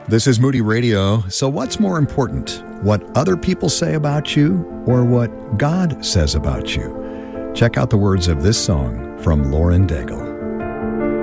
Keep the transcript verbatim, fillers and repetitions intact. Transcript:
This is Moody Radio. So what's more important, what other people say about you or what God says about you? Check out the words of this song from Lauren Daigle.